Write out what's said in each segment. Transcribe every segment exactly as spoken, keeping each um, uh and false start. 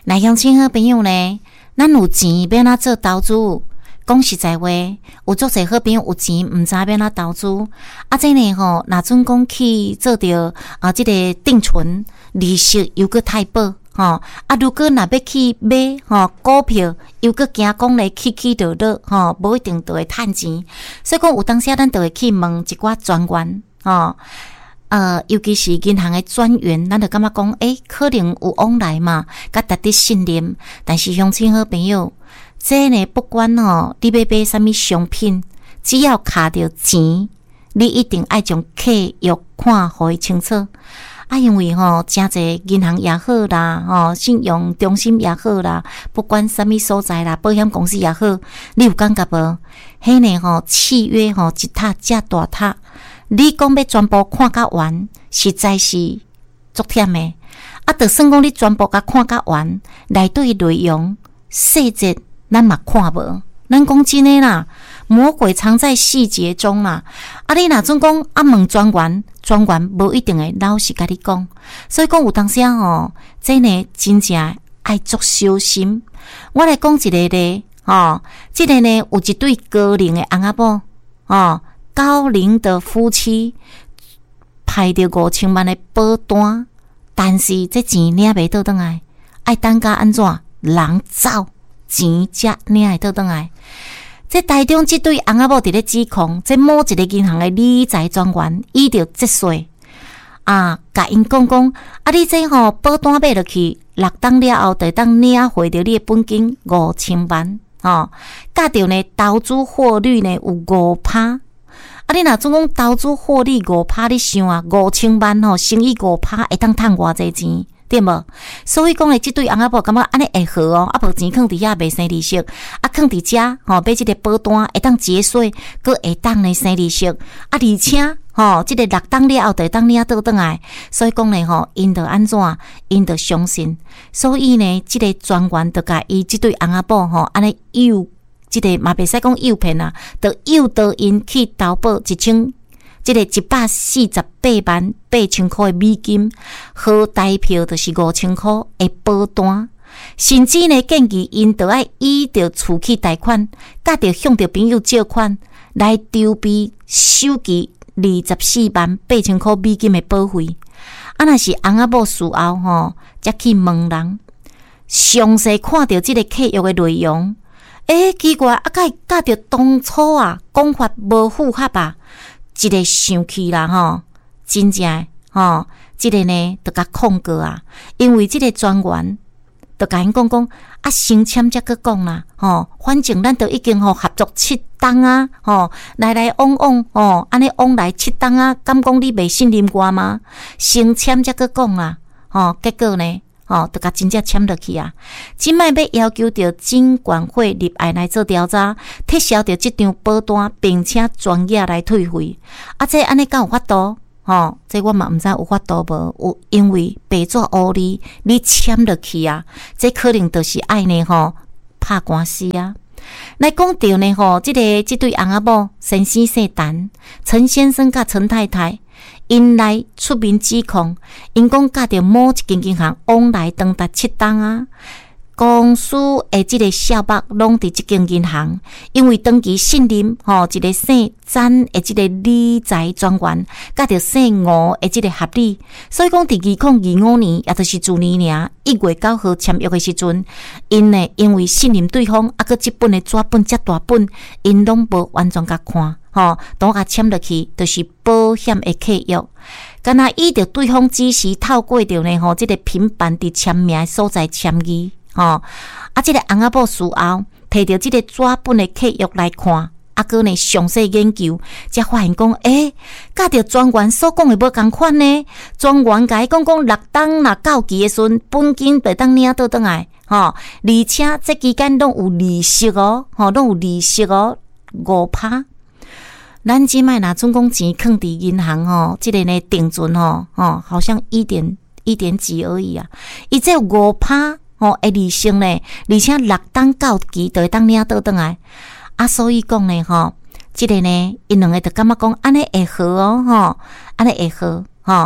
那乡亲好朋友呢，咱有钱要哪做投资？讲实在话，有足侪好朋友有钱，毋知要哪投资。啊，这呢吼，若准讲去做着啊，即、这个定存，利息又搁太薄吼。啊，如果若要去买吼股票，又搁惊讲咧起起落落吼，无一定就会趁钱。所以讲有当时咱就会去问一寡专员吼。呃，尤其是银行的专员，咱就感觉讲，诶、欸，可能有往来嘛，甲值得信任。但是乡亲好朋友，这呢不管吼，你要买啥物商品，只要卡着钱，你一定爱将契约看互伊清楚。啊，因为吼，真侪银行也好啦，吼，信用中心也好啦，不管啥物所在啦，保险公司也好，你有感觉无？迄呢吼，契约吼一塔遮大塔。你讲要全部看甲完，实在是足忝诶。啊，就算讲你全部甲看甲完，内底内容细节咱嘛看无。咱讲真诶啦，魔鬼藏在细节中啦。啊，你若准讲啊问专员，专员无一定会老实甲你讲。所以讲有当时啊吼，这呢真正爱足小心。我来讲一个咧，吼，即个呢有一对高龄诶翁仔某，吼。高龄的夫妻派着五千万的保单，但是这钱领袂倒转来，爱等甲安怎？人走钱才领会倒转来。这台中这对翁仔某伫咧指控，这某一个银行的理财专员伊着节税啊，甲因讲讲啊，你这吼保单买落去，六档了后就当领回着你的本金五千万，吼，甲着呢投资获利呢有五趴。啊！你若总讲投资获利五趴，你想啊，五千万吼，乘以五趴会当趁偌济钱，对无？所以讲咧，即对翁仔某感觉安尼会好哦，啊，无钱放伫遐袂生利息，啊，放伫遮吼，买即个保单会当节税，佮会当咧生利息，啊，而且吼，即个六档了后就会当领倒转来，所以讲咧吼，因着安怎？因着相信，所以呢，即个专员就甲伊即对翁仔某吼，安尼诱。即个嘛袂使讲诱骗啊，就诱导因去投保一千，即个一百四十八万八千块的美金，好代票就是五千块的保单，甚至呢建议因就爱依着储蓄贷款，甲着向着朋友借款来筹备首期二十四万八千块美金的保费。啊，若是翁仔某事后吼，才去问人，详细看着即个契约的内容。诶、欸，奇怪，啊，甲伊甲着当初啊讲法无符合啊，一个生气啦吼，真正吼，即、这个呢就甲控告啊，因为即个专员就甲因讲讲啊，先签才去讲啦，吼，反正咱都已经吼合作七档啊，吼，来来往往吼，安尼往来七档啊，敢讲你袂信任我吗？先签才去讲啦，吼，结果呢？哦，就甲真正签落去啊！即摆要要求着金管会立案来做调查，撤销着即张保单，并且专业来退费。啊，这安尼敢有法度？吼、哦，这我嘛毋知有法度无？有，因为白纸黑字你签落去啊，这可能就是爱呢吼拍官司啊。来讲到呢吼，即、这个即对翁仔某先生姓陈，陈先生甲陈太太。因来出面指控，因讲甲着某一间银行往来长达七档啊，公司的即个小目拢伫即间银行，因为长期信任吼一个姓詹的即个理财专员，甲着姓吴的即个合理，所以讲伫二零二五年，也就是去年尔一月九号签约的时阵，因呢因为信任对方，啊，佮即本的纸本遮大本，因拢无完全甲看。吼，当甲签落去，就是保险的契约。敢若依着对方指示，透过着呢吼，即个频繁伫签名的所在签字，吼，啊，即个翁仔某事后摕着即个纸本的契约来看，啊，佮呢详细研究，才发现讲，诶，甲着专员所讲的无共款呢。专员甲伊讲讲，六档若到期的时阵，本金就当领倒转来，吼，而且这期间拢有利息哦，吼，拢有利息哦，五趴。咱即摆若总讲钱放伫银行吼，即、这个呢定存吼，吼好像一点一点几而已啊。伊这五趴吼，诶利息呢，而且六档到期就会当领倒转来啊。所以讲呢吼，即、这个呢，因两个就感觉讲安尼会好哦，吼，安尼会好吼。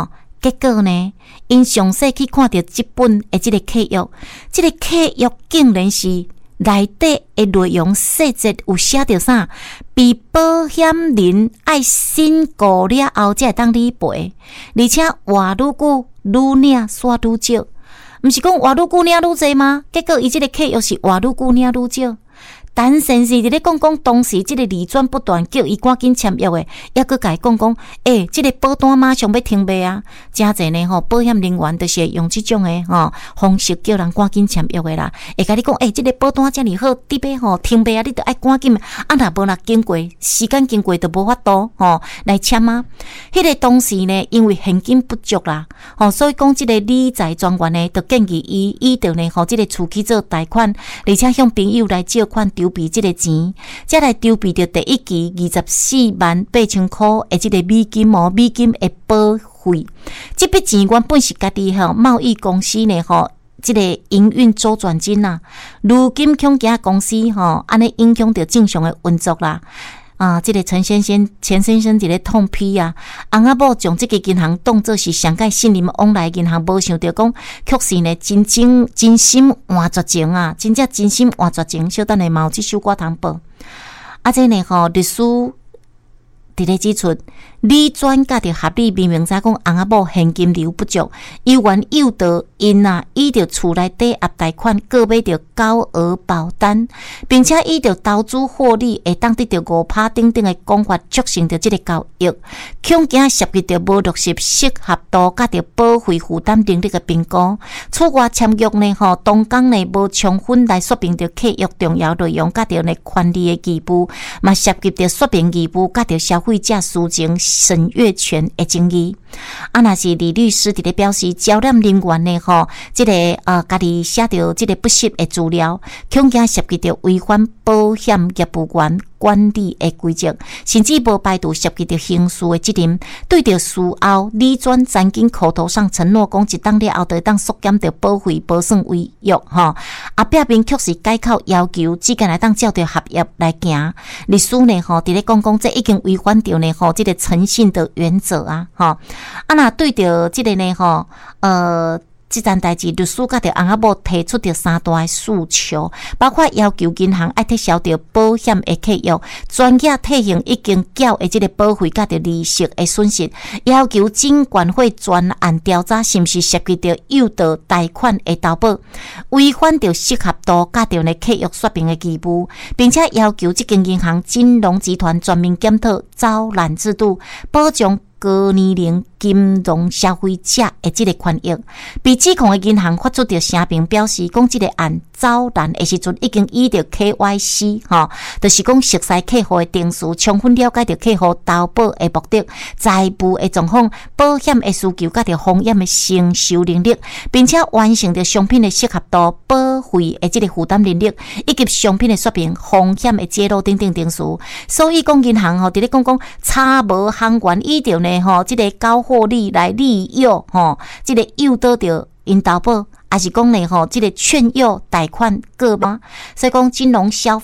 结果呢，因详细去看到这本的这个契约，这个契约竟然是内底的内容细节有写到啥？被保险人爱申告了后才会当理赔，而且活愈久，愈领煞愈少。毋是讲活愈久领愈济吗？结果伊这个契约是活愈久领愈少。但先是伫咧讲讲，当时即个理专不断叫伊赶紧签约诶，抑佫甲伊讲讲，诶、欸，即、这个保单马上要停卖啊！真侪呢吼，保险人员就是用即种诶吼方式叫人赶紧签约诶啦。会甲你讲，诶、欸，即、这个保单遮尔好，得要吼停卖啊，你着爱赶紧啊！若无若经过时间经过，着无法度吼来签啊。迄、那个当时呢，因为现金不足啦，吼，所以讲即个理财专员呢，着建议伊伊着呢吼，即、这个厝去做贷款，而且向朋友来借款。筹备这个钱，才来筹备着第一期二十四万八千块的这个美金哦，美金的保费。这笔钱原本是家己吼贸易公司呢吼，这个营运周转金呐，如今恐惊公司吼，安尼影响着正常的运作啦。啊，这个陈先生、钱先生一个痛批啊，翁仔某将这个银行当作是上界信任往来银行，无想到讲，确实呢，真真真心换绝情啊，真正真心换绝情。小等下嘛有这首歌通报，啊，这呢吼律师伫咧指出，理专甲着合理明明知讲翁仔某现金流不足，伊原诱导因啊，依着厝内抵押贷款，购买着高额保单，并且依着投资获利会当得着五趴等等的讲法，促成着这个交易，恐惊涉及着无落实适合度甲着保费负担能力的评估。此外，签约呢吼，当讲呢无充分来说明着契约重要内容，甲着呢权利的义务，嘛涉及着说明义务，甲着消费者事情审阅权的争议。啊，若是李律师伫咧表示，招揽人员呢吼，即、这个呃，家己写着即个不实的资料，恐惊涉及着违反保险业务员管理的规则，甚至无排除涉及着刑事的责任。对着事后理专曾经口头上承诺讲，一当了后就当缩减着保费，保算违约吼。啊，壁面确实改口要求，只干来当照着合约来行。律师呢吼，伫咧讲讲，这已经违反着呢吼，即、这个诚信的原则啊吼。啊，那对着即个呢吼，呃。这件代志，律师甲着翁仔某提出着三大的诉求，包括要求银行爱撤销着保险的契约，专业退行已经缴的这个保费甲着利息的损失，要求证监会专案调查是毋是涉及着诱导贷款的投保，违反着适合度甲着呢契约说明的义务，并且要求这间银行金融集团全面检讨招揽制度，保障高年龄金融消费者的这个权益。被指控的银行发出着声明表示，讲这个案招揽的时阵已经依着 K Y C 哈，就是讲熟悉客户的定数，充分了解着客户投保的目的、财务的状况、保险的需求，甲着风险的承受能力，并且完成着商品的适合度、保费的这个负担能力，以及商品的说明、风险的揭露等等定数。所以讲银行吼，伫咧讲讲差无行员依着呢吼，这个高获利来利诱吼，这个诱导着因投保，还是讲呢吼，这个劝诱贷款个嘛，所以讲金融消